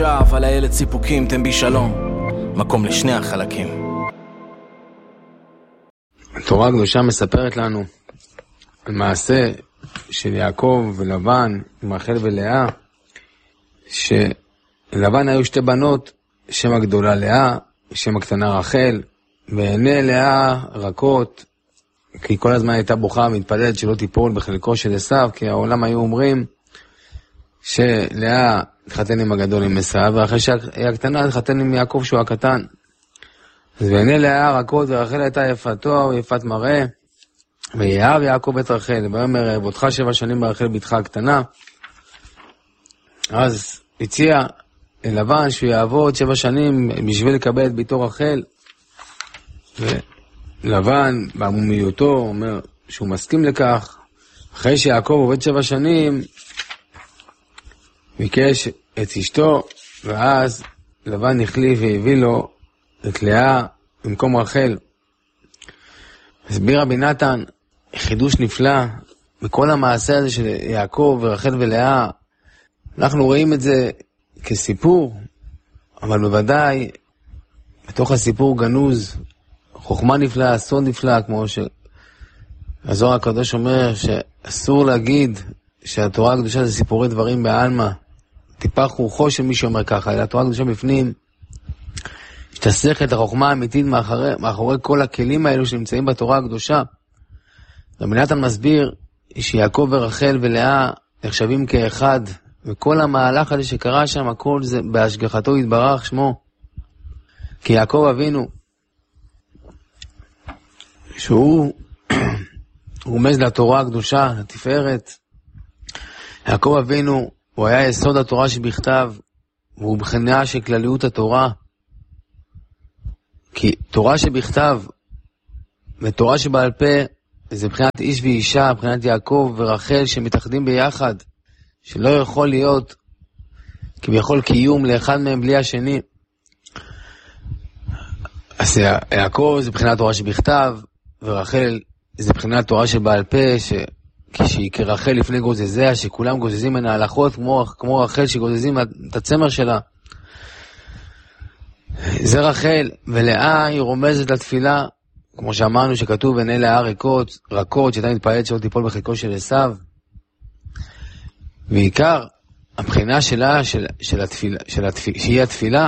עכשיו על הילד סיפוקים, תן בי שלום, מקום לשני החלקים. התורה הקדושה מספרת לנו על מעשה של יעקב ולבן עם רחל ולאה, שלבן היו שתי בנות, שם הגדולה לאה, שם הקטנה רחל, ועיני לאה רכות, כי כל הזמן הייתה בוכה ומתפללת שלא תיפול בחלקו של עשיו, כי העולם היו אומרים שלאה תחתן עם הגדול עם עשיו, ואחרי שהיא הקטנה תחתן עם יעקב שהוא הקטן. אז ועיני לאה רכות, ורחל הייתה יפת תואר ויפת מראה, ויאהב יעקב את רחל, ואומר עבודך 7 שנים ברחל בתך הקטנה. אז הציע לבן שהוא יעבוד 7 שנים בשביל לקבל את ביתו רחל, ולבן בעמומיותו אומר שהוא מסכים לכך. אחרי שיעקב עובד 7 שנים ביקש את אשתו, ואז לבן החליף והביא לו את לאה במקום רחל. הסביר רבי נתן חידוש נפלא בכל המעשה הזה של יעקב ורחל ולאה. אנחנו רואים את זה כסיפור, אבל בוודאי בתוך הסיפור גנוז חוכמה נפלאה, סוד נפלא, כמו שהזוהר הקדוש אומר שאסור להגיד שהתורה הקדושה זה סיפורי דברים בעלמא, טיפח רוחו של מי שאומר ככה, אלא התורה הקדושה בפנים שתסך את החוכמה האמיתית מאחורי כל הכלים האלו שנמצאים בתורה הקדושה. רבי נתן מסביר שיעקב ורחל ולאה נחשבים כאחד, וכל המהלך הזה שקרה שם, הכל זה בהשגחתו יתברך שמו. כי יעקב אבינו, שהוא רומז לתורה הקדושה, לתפארת, יעקב אבינו הוא היה יסוד התורה שבכתב, והוא בחינה של כלליות התורה. כי תורה שבכתב ותורה שבעל פה זה בחינת איש ואישה, בחינת יעקב ורחל שמתאחדים ביחד, שלא יכול להיות כביכול קיום לאחד מהם בלי השני. אז יעקב זה בחינת תורה שבכתב, ורחל זה בחינת תורה שבעל פה, כשהיא כרחל לפני גוזזיה, שכולם גוזזים מן ההלכות, כמו רחל שגוזזים את הצמר שלה. זה רחל, ולאה היא רומזת לתפילה, כמו שאמרנו שכתוב עיני לאה רכות, שאתה מתפעלת שלא תיפול בחלקו של עשיו. ועיקר הבחינה שלה, שהיא התפילה,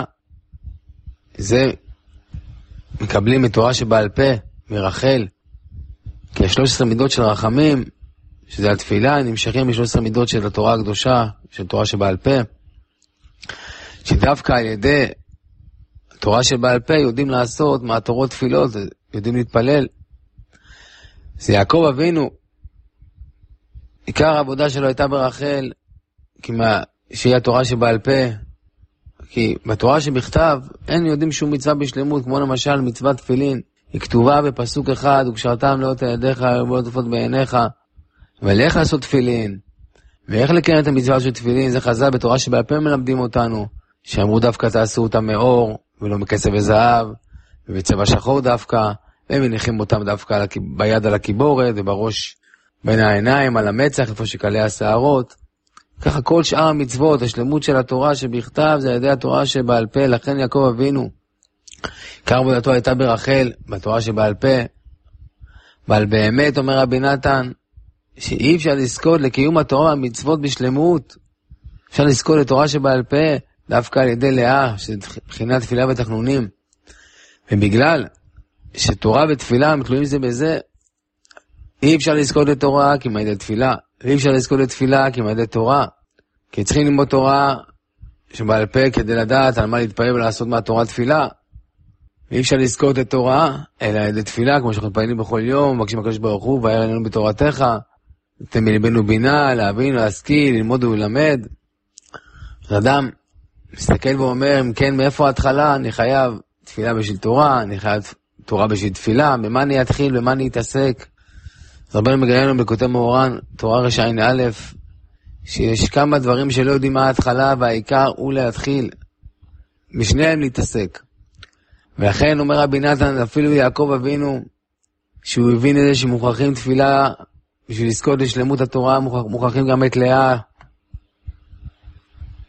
זה מקבלים את תורה שבעל פה מרחל, כי 13 מידות של רחמים, שזה התפילה, נמשכים ב13 מידות של התורה הקדושה, של תורה שבעל פה, שדווקא על ידי התורה שבעל פה יודעים לעשות מהתורות תפילות, יודעים להתפלל. זה יעקב אבינו, עיקר העבודה שלו הייתה ברחל, שהיא התורה שבעל פה, כי בתורה שבכתב אין יודעים שום מצווה בשלמות, כמו למשל מצוות תפילין, היא כתובה בפסוק אחד, וקשרתם לאות ידיך ולא תפות בעיניך, אבל איך לעשות תפילין, ואיך לקיים את המצווה של תפילין, זה חז"ל בתורה שבעל פה מלמדים אותנו, שאמרו דווקא תעשו אותם מאור, ולא מכסף וזהב, ובצבע שחור דווקא, והם מניחים אותם דווקא ביד על הקיבורת, ובראש בין העיניים, על המצח, איפה שקלי השערות. ככה כל שאר המצוות, השלמות של התורה שבכתב, זה על ידי התורה שבעל פה. לכן יעקב אבינו, עיקר עבודתו הייתה ברחל, בתורה שבעל פה. אבל באמת, אומר רבי נתן, שאי אפשר לזכות לקיום התורה והמצוות בשלמות. אפשר לזכות לתורה שבעל פה, דווקא על ידי לאה, שבחינת תפילה ותחנונים. ובגלל שתורה ותפילה מתלויים זה בזה, אי אפשר לזכות לתורה כי מעידי תפילה, ואי אפשר לזכות לתפילה כי מעידי תורה, כי צריכים ללמוד תורה שבעל פה כדי לדעת על מה להתפלל ולעשות מהתורה תפילה. ואי אפשר לזכות את תורה אלא על ידי תפילה, כמו שאנחנו מתפללים בכל יום, מבקשים הקדוש ברוך הוא, והאר עינינו בתורתך, תן מליבנו בינה, להבין, להשכיל, ללמוד וללמד. אז אדם מסתכל ואומר, אם כן, מאיפה ההתחלה? אני חייב תפילה בשביל תורה, אני חייב תורה בשביל תפילה, במה אני אתחיל, במה אני אתעסק? אז רבנו מגלה לנו בכותב מאורן, תורה רע"א, שיש כמה דברים שלא יודעים מה ההתחלה, והעיקר הוא להתחיל, בשניהם להתעסק. ולכן אומר רבי נתן, אפילו יעקב אבינו, שהוא הבין את זה שמוכרחים תפילה, בשביל לזכות לשלמות התורה, מוכרחים גם את לאה.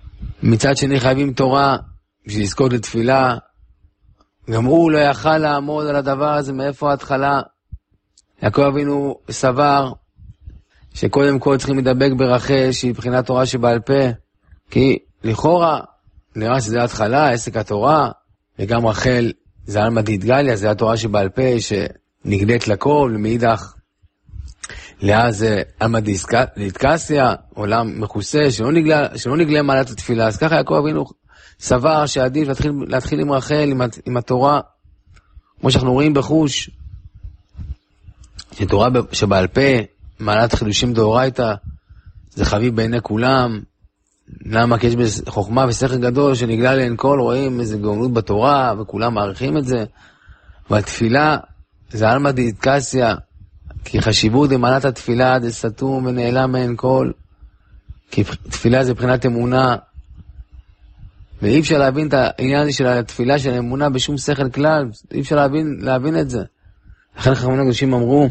מצד שני חייבים תורה בשביל לזכות לתפילה. גם הוא לא יכל לעמוד על הדבר הזה מאיפה ההתחלה. יעקב אבינו סבר שקודם כל צריכים לדבק ברחל שהיא מבחינת תורה שבעל פה, כי לכאורה נראה שזה התחלה, עסק התורה, וגם רחל זה אלמא דאיתגליא, זה התורה שבעל פה שנגלית לכל, ומאידך לאה זה אלמא דאיתקסיא, עולם מכוסה שלא נגלה מעלת התפילה. אז ככה יעקב אבינו סבר שעדיף להתחיל עם רחל, עם התורה, כמו שאנחנו רואים בחוש, שתורה שבעל פה, מעלת חידושים דאורייתא, זה חביב בעיני כולם. למה? כי יש בזה חוכמה ושכל גדול שנגלה לעין כל, רואים איזה גאונות בתורה, וכולם מעריכים את זה. והתפילה זה אלמא דאיתקסיא, כי חשיבות במעלת התפילה זה סתום ונעלם מעין כל, כי תפילה זה מבחינת אמונה, ואי אפשר להבין את העניין של התפילה של האמונה בשום שכל כלל, אי אפשר להבין את זה. לכן חכמים הקדושים אמרו,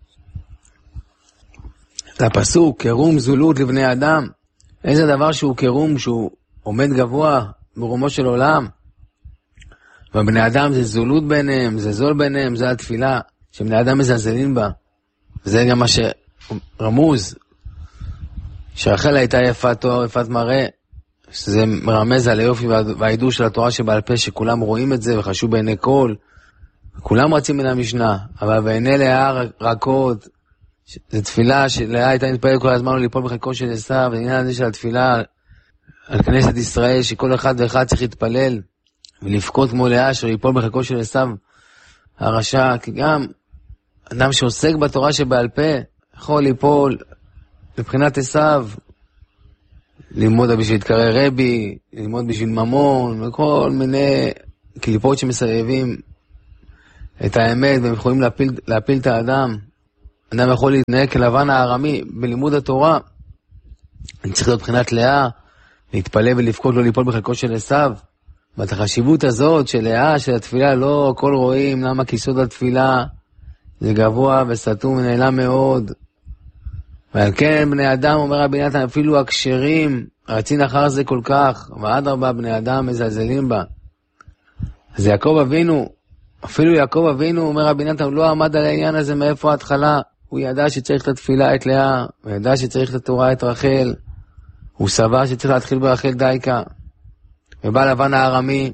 לפסוק, קרום זולות לבני אדם, איזה דבר שהוא קרום, שהוא עומד גבוה ברומו של עולם, ובני אדם זה זולות ביניהם, זה זול ביניהם, זה התפילה, שבני אדם מזלזלים בה. זה גם מה שרמוז, שרחל הייתה יפת תואר, יפת מראה, שזה מרמז על היופי והעידור של התורה שבעל פה, שכולם רואים את זה וחשוב בעיני כל, כולם רצים מן המשנה, אבל בעיני לאה רכות, זו תפילה שלאה הייתה מתפללת כל הזמן ליפול בחלקו של עשיו, והעניין הזה של התפילה על כנסת ישראל, שכל אחד ואחד צריך להתפלל ולפקוד כמו לאה, שליפול בחלקו של עשיו הרשע, כי גם אדם שעוסק בתורה שבעל פה יכול ליפול מבחינת עשיו, ללמוד בשביל להתקרא רבי, ללמוד בשביל ממון, וכל מיני קליפות שמסייבים את האמת, והם יכולים להפיל את האדם. אדם יכול להתנהג כלבן הארמי בלימוד התורה. אני צריך להיות מבחינת לאה, להתפלל ולפקוד לא ליפול בחלקו של עשיו. ואת החשיבות הזאת של לאה, של התפילה, לא הכל רואים, למה כיסוד התפילה זה גבוה וסתום ונעלם מאוד. ועל כן בני אדם, אומר רבי נתן, אפילו הכשרים רצין אחר זה כל כך, ואדרבה בני אדם מזלזלים בה. אז יעקב אבינו, אפילו יעקב אבינו, אומר רבי נתן, הוא לא עמד על העניין הזה מאיפה ההתחלה. הוא ידע שצריך את התפילה את לאה, הוא ידע שצריך את התורה את רחל, הוא סבר שצריך להתחיל ברחל דייקה. ובא לבן הארמי,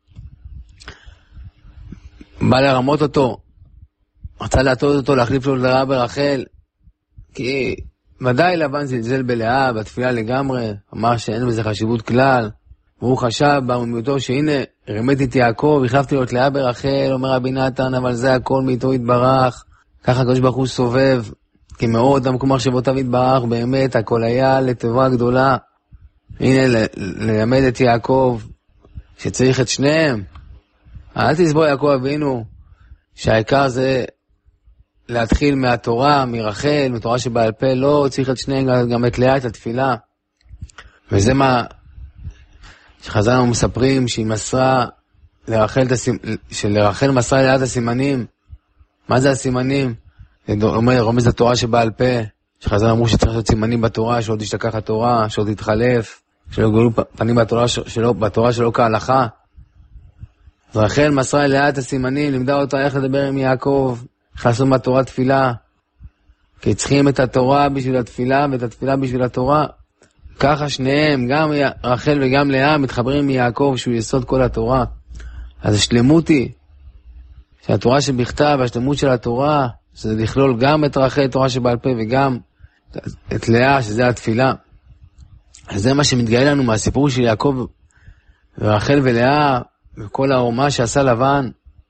בא לרמות אותו, רצה להטעות אותו, להחליף לו לרעה ברחל, כי ודאי לבן זלזל בלאה, בתפילה לגמרי, אמר שאין בזה חשיבות כלל, והוא חשב בעמימותו שהנה, רמתי את יעקב, החלפתי לו את לאה ברחל, אומר רבי נתן, אבל זה הכל מאיתו יתברך, ככה הקדוש ברוך הוא סובב, כי מאוד המקום מחשבותיו יתברך, באמת הכל היה לטובה גדולה, הנה ללמד את יעקב, שצריך את שניהם, אל תסבור יעקב אבינו, שהעיקר זה להתחיל מהתורה, מרחל, מתורה שבעל פה, לא צריך את שניהם, גם את לאה, את התפילה. וזה מה שחז"ל מספרים, שהיא מסרה לרחל, שלרחל מסרה לאה את הסימנים. מה זה הסימנים? רומז התורה שבעל פה, שחז"ל אמרו שצריך להיות סימנים בתורה, שעוד תשתכח התורה, שעוד תתחלף, שלא יגלו פנים בתורה שלא כהלכה. ורחל מסרה לאה את הסימנים, לימדה אותה איך לדבר עם יעקב, איך לעשות מהתורה תפילה, כי צריכים את התורה בשביל התפילה, ואת התפילה בשביל התורה. ככה שניהם, גם רחל וגם לאה, מתחברים מיעקב, שהוא יסוד כל התורה. אז השלמות היא, שהתורה שבכתב, השלמות של התורה, שזה לכלול גם את רחל, תורה שבעל פה, וגם את לאה, שזה התפילה. אז זה מה שמתגלה לנו מהסיפור של יעקב, ורחל ולאה, וכל האומה שעשה לבן,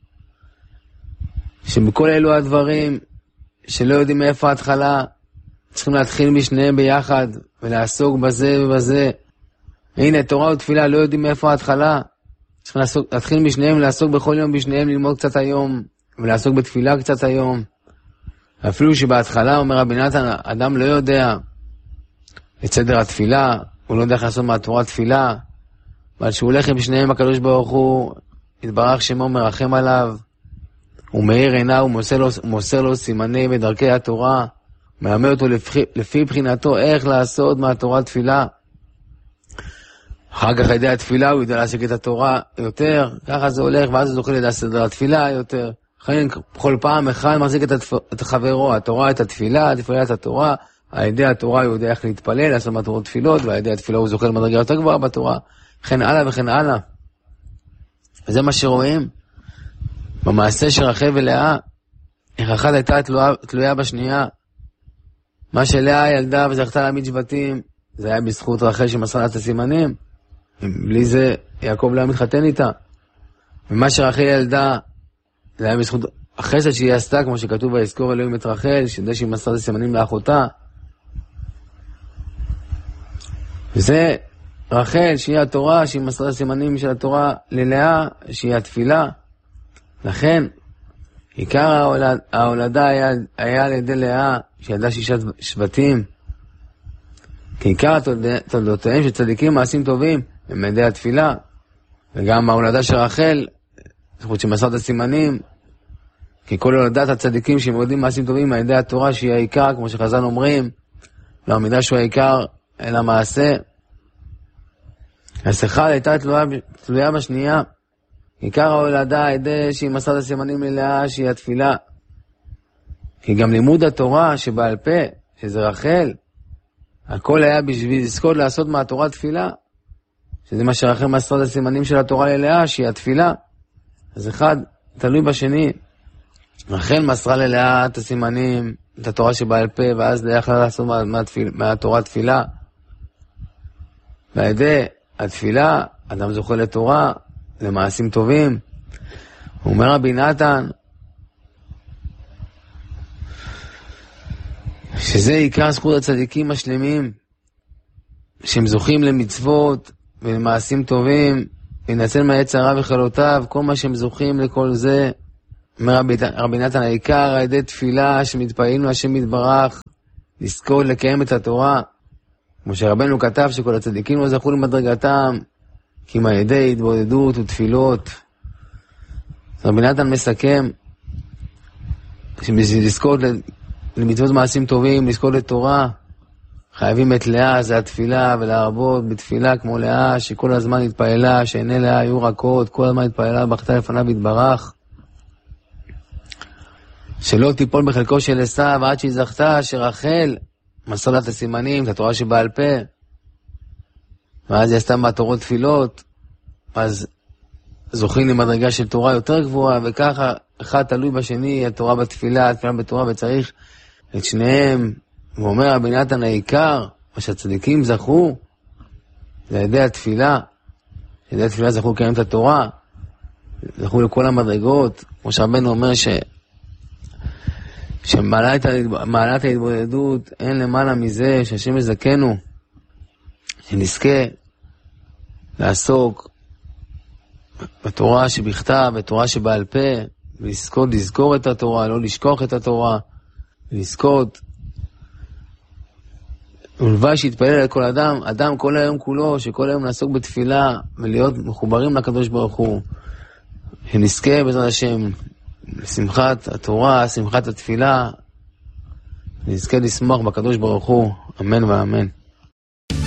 שמכל אלו הדברים שלא יודעים מאיפה ההתחלה, צריכים להתחיל משניהם ביחד, ולעסוק בזה ובזה. הנה, תורה ותפילה לא יודעים מאיפה ההתחלה, צריכים להתחיל משניהם, לעסוק בכל יום בשניהם, ללמוד קצת היום, ולעסוק בתפילה קצת היום. אפילו שבהתחלה, אומר רבי נתן, אדם לא יודע את סדר התפילה, הוא לא יודע איך לעשות מהתורה תפילה, אבל שהוא הולך עם שניהם, הקדוש ברוך הוא, יתברך שמו מרחם עליו, הוא מאיר עיניו, הוא מוסר לו סימני בדרכי התורה, מלמד אותו לפי בחינתו איך לעשות מהתורה תפילה. אחר כך על ידי התפילה הוא ידע להשיג את התורה יותר, ככה זה הולך, ואז הוא זוכה לסדר התפילה יותר. לכן בכל פעם אחד מחזיק את חברו, התורה את התפילה, התפילה את התורה, על ידי התורה הוא יודע איך להתפלל, לעשות מטרות תפילות, ועל ידי התפילה הוא זוכה למדרגה יותר גבוהה בתורה, וכן הלאה וכן הלאה. וזה מה שרואים במעשה של רחל ולאה, איך אחת הייתה תלויה בשנייה. מה שלאה ילדה וזכתה להעמיד שבטים, זה היה בזכות רחל שמסרה לה את הסימנים. בלי זה יעקב לא היה מתחתן איתה. ומה שרחל ילדה, זה היה בזכות החסד שהיא עשתה, כמו שכתוב ויזכור אלוהים את רחל, שיודע שהיא מסרה את הסימנים לאחותה. וזה רחל, שהיא התורה, שהיא מסרה את הסימנים של התורה ללאה, שהיא התפילה. לכן, עיקר ההולדה היה על ידי לאה, שילדה 6 שבטים. כי עיקר תולדותיהם של צדיקים מעשים טובים, הם על ידי התפילה. וגם ההולדה של רחל, זכות שמסרה את הסימנים, כי כל הולדת הצדיקים שמעודים מעשים טובים על ידי התורה, שהיא העיקר, כמו שחז"ל אומרים, לא המידה שהוא העיקר, אלא מעשה. אז אחד הייתה תלויה בשנייה, עיקר ההולדה על ידי שהיא מסרה את הסימנים ללאה, שהיא התפילה. כי גם לימוד התורה שבעל פה, שזה רחל, הכל היה בשביל לזכות לעשות מהתורה תפילה, שזה מה שרחל מסרה את הסימנים של התורה ללאה, שהיא התפילה. אז אחד תלוי בשני. רחל מסרה ללאה את הסימנים, את התורה שבעל פה, ואז לאה יכלה לעשות מהתורה תפילה. ועל ידי התפילה, אדם זוכה לתורה, למעשים טובים. הוא אומר רבי נתן, שזה עיקר זכות הצדיקים השלמים, שהם זוכים למצוות ולמעשים טובים, לנצל מהיצר הרע וחלותיו, כל מה שהם זוכים לכל זה. אומר רבי נתן, העיקר על ידי תפילה שמתפעלים להשם יתברך, לזכות לקיים את התורה. כמו שרבנו כתב שכל הצדיקים לא זכו למדרגתם, כי אם על ידי התבודדות ותפילות. רבי נתן מסכם, שבשביל לזכות למצוות מעשים טובים, לזכות לתורה, חייבים את לאה, זה התפילה, ולהרבות בתפילה כמו לאה, שכל הזמן התפעלה, שעיני לאה היו רכות, כל הזמן התפעלה, בכתה לפניו התברך. שלא תיפול בחלקו של עשיו, עד שהיא זכתה, שרחל מסרה לה את הסימנים, את התורה שבעל פה, ואז היא עשתה מהתורות תפילות, אז זוכים למדרגה של תורה יותר גבוהה, וככה אחד תלוי בשני, התורה בתפילה, התפילה בתורה, וצריך את שניהם. הוא אומר רבי נתן, העיקר, מה שהצדיקים זכו, זה על ידי התפילה. על ידי התפילה זכו לקיים את התורה, זכו לכל המדרגות, כמו שרבנו אומר שמעלת ההתבודדות, אין למעלה מזה, שהשם יזכנו, שנזכה לעסוק בתורה שבכתב, בתורה שבעל פה, ולזכות לזכור את התורה, לא לשכוח את התורה, ולזכות ולוואי שיתפלל על כל אדם כל היום כולו, שכל היום נעסוק בתפילה, ולהיות מחוברים לקדוש ברוך הוא, שנזכה בעזרת השם לשמחת התורה, שמחת התפילה, נזכה לשמוח בקדוש ברוך הוא, אמן ואמן.